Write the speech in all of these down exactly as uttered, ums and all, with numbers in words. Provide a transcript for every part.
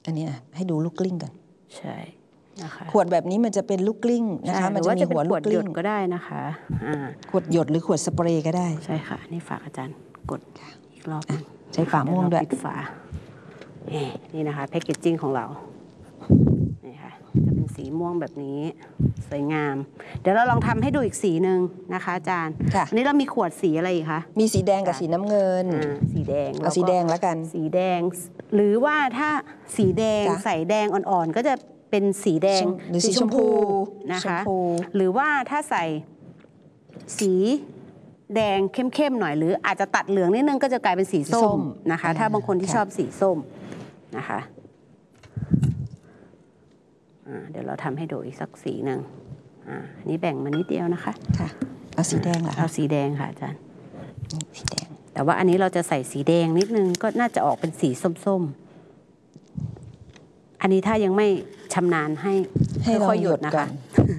อันนี้ให้ดูลูกกลิ้งกันใช่นะคะขวดแบบนี้มันจะเป็นลูกกลิ้งนะคะมันจะมีหัวลูกกลิ้งก็ได้นะคะขวดหยดหรือขวดสเปรย์ก็ได้ใช่ค่ะนี่ฝากอาจารย์กดอีกรอบใช้ฝาม่วงด้วยปิดฝานี่นะคะแพคเกจจิ้งของเรานี่ค่ะจะเป็นสีม่วงแบบนี้สวยงามเดี๋ยวเราลองทำให้ดูอีกสีหนึ่งนะคะอาจารย์อันนี้เรามีขวดสีอะไรอีกคะมีสีแดงกับสีน้ำเงินสีแดงเอาสีแดงแล้วกันสีแดงหรือว่าถ้าสีแดงใส่แดงอ่อนๆก็จะเป็นสีแดงหรือสีชมพูนะคะหรือว่าถ้าใส่สีแดงเข้มๆหน่อยหรืออาจจะตัดเหลืองนิดนึงก็จะกลายเป็นสีส้มนะคะถ้าบางคนที่ชอบสีส้มนะคะเดี๋ยวเราทำให้ดูอีกสักสีหนึ่งอันนี้แบ่งมานิดเดียวนะคะค่ะเอาสีแดงเหรอเอาสีแดงค่ะอาจารย์สีแดงแต่ว่าอันนี้เราจะใส่สีแดงนิดนึงก็น่าจะออกเป็นสีส้มๆอันนี้ถ้ายังไม่ชำนาญให้ให้ค่อยหยดนะคะ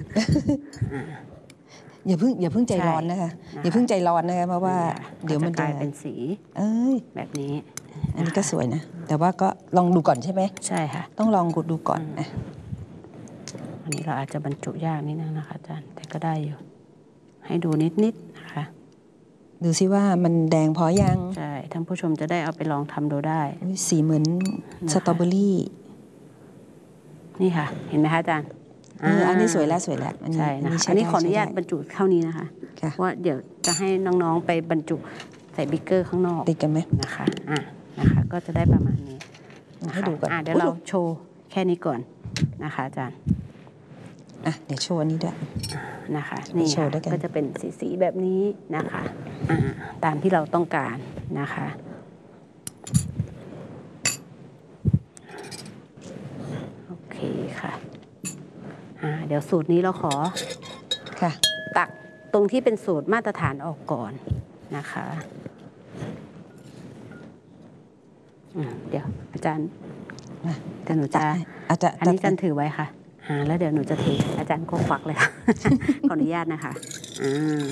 อย่าเพิ่งอย่าเพิ่งใจร้อนนะคะอย่าเพิ่งใจร้อนนะคะเพราะว่าเดี๋ยวมันจะกลายเป็นสีเอ้ยแบบนี้อันนี้ก็สวยนะแต่ว่าก็ลองดูก่อนใช่ไหมใช่ค่ะต้องลองกดดูก่อนอ่ะอันนี้เราอาจจะบรรจุยากนิดนึงนะคะอาจารย์แต่ก็ได้อยู่ให้ดูนิดๆนะคะดูซิว่ามันแดงพอยังใช่ท่านผู้ชมจะได้เอาไปลองทำดูได้สีเหมือนสตรอเบอรี่นี่ค่ะเห็นไหมคะอาจารย์อันนี้สวยแล้วสวยแล้วใช่นะคะอันนี้ขออนุญาตบรรจุเท่านี้นะคะว่าเดี๋ยวจะให้น้องๆไปบรรจุใส่บิ๊กเกอร์ข้างนอกติดกันไหมนะคะอ่ะนะคะก็จะได้ประมาณนี้ให้ดูก่อนเดี๋ยวเราโชว์แค่นี้ก่อนนะคะอาจารย์อ่ะเดี๋ยวโชว์อันนี้ด้วยนะคะนี่ก็จะเป็นสีๆแบบนี้นะคะอ่าตามที่เราต้องการนะคะโอเคค่ะอ่าเดี๋ยวสูตรนี้เราขอค่ะตักตรงที่เป็นสูตรมาตรฐานออกก่อนนะคะเดี๋ยวอาจารย์แต่หนูจะอันนี้กันถือไว้ค่ะอ่าแล้วเดี๋ยวหนูจะเทอาจารย์ก็ควักเลยค่ะขออนุญาตนะคะอ่า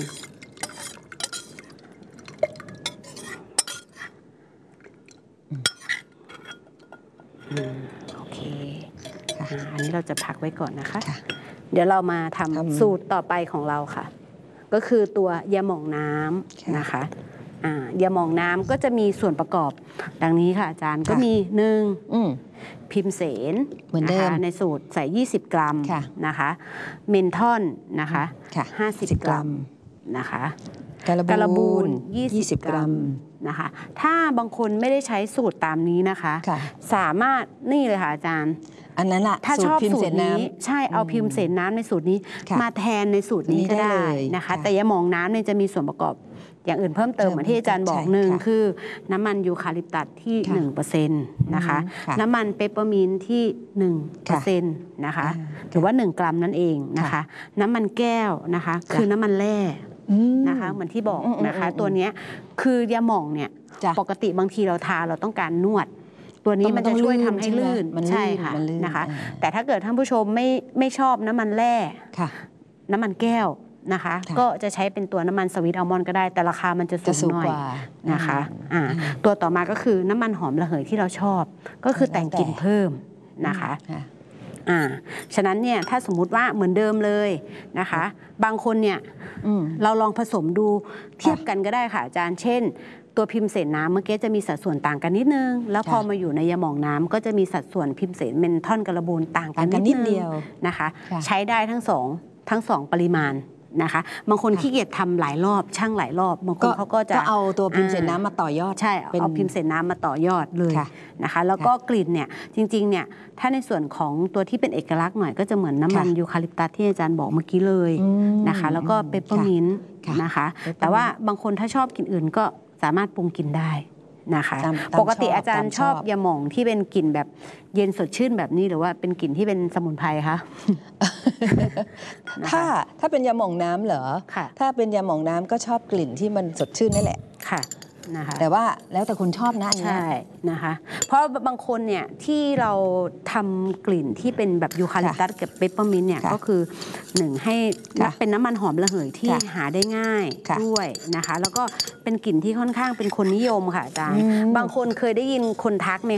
โอเคค่ะอันนี้เราจะพักไว้ก่อนนะคะเดี๋ยวเรามาทำสูตรต่อไปของเราค่ะก็คือตัวยาหม่องน้ำนะคะอ่ายาหม่องน้ำก็จะมีส่วนประกอบดังนี้ค่ะอาจารย์ก็มีหนึ่งพิมเสนนะคะในสูตรใส่ยี่สิบกรัมนะคะเมนทอนนะคะห้าสิบกรัมนะคะกระบูนยี่สิบกรัมนะคะถ้าบางคนไม่ได้ใช้สูตรตามนี้นะคะสามารถนี่เลยค่ะอาจารย์อันนั้นละถ้าชอบสูตรนี้ใช่เอาพิมเสนน้ำในสูตรนี้มาแทนในสูตรนี้ก็ได้นะคะแต่ยาหม่องน้ำเนี่ยจะมีส่วนประกอบอย่างอื่นเพิ่มเติมเหมือนที่อาจารย์บอกหนึ่งคือน้ำมันยูคาลิปตัสที่ หนึ่งเปอร์เซ็นต์ นะคะน้ำมันเปปเปอร์มินต์ที่ หนึ่งเปอร์เซ็นต์ นะคะหรือว่าหนึ่งกรัมนั่นเองนะคะน้ำมันแก้วนะคะคือน้ำมันแร่นะคะเหมือนที่บอกนะคะตัวนี้คือยาหม่องเนี่ยปกติบางทีเราทาเราต้องการนวดตัวนี้มันจะช่วยทำให้ลื่นใช่ค่ะนะคะแต่ถ้าเกิดท่านผู้ชมไม่ไม่ชอบน้ำมันแร่น้ำมันแก้วนะคะก็จะใช้เป็นตัวน้ำมันสวีทอัลมอนด์ก็ได้แต่ราคามันจะสูงหน่อยนะคะอ่าตัวต่อมาก็คือน้ำมันหอมระเหยที่เราชอบก็คือแต่งกลิ่นเพิ่มนะคะอ่าฉะนั้นเนี่ยถ้าสมมุติว่าเหมือนเดิมเลยนะคะบางคนเนี่ยเราลองผสมดูเทียบกันก็ได้ค่ะอาจารย์เช่นตัวพิมเสนน้ำเมื่อกี้จะมีสัดส่วนต่างกันนิดนึงแล้วพอมาอยู่ในยาหม่องน้ำก็จะมีสัดส่วนพิมเสนเมนทอนกระบูนต่างกันนิดเดียวนะคะใช้ได้ทั้งสองทั้งสองปริมาณนะคะบางคนขี้เกียจทำหลายรอบช่างหลายรอบบางคนเขาก็จะเอาตัวพิมเสนน้ำมาต่อยอดใช่เอาพิมเสนน้ำมาต่อยอดเลยนะคะแล้วก็กลิ่นเนี่ยจริงๆเนี่ยถ้าในส่วนของตัวที่เป็นเอกลักษณ์หน่อยก็จะเหมือนน้ำมันยูคาลิปตัสที่อาจารย์บอกเมื่อกี้เลยนะคะแล้วก็เปปเปอร์มินต์นะคะแต่ว่าบางคนถ้าชอบกลิ่นอื่นก็สามารถปรุงกินได้นะคะปกติอาจารย์ชอบยาหม่องที่เป็นกลิ่นแบบเย็นสดชื่นแบบนี้หรือว่าเป็นกลิ่นที่เป็นสมุนไพรคะถ้าถ้าเป็นยาหม่องน้ำเหรอถ้าเป็นยาหม่องน้ำก็ชอบกลิ่นที่มันสดชื่นนั่นแหละค่ะนะคะแต่ว่าแล้วแต่คนชอบนะใช่นะคะเพราะบางคนเนี่ยที่เราทำกลิ่นที่เป็นแบบยูคาลิปตัสกับเปปเปอร์มินต์เนี่ยก็คือหนึ่งให้เป็นน้ำมันหอมระเหยที่หาได้ง่ายด้วยนะคะแล้วก็เป็นกลิ่นที่ค่อนข้างเป็นคนนิยมค่ะอาจารย์บางคนเคยได้ยินคนทักไหม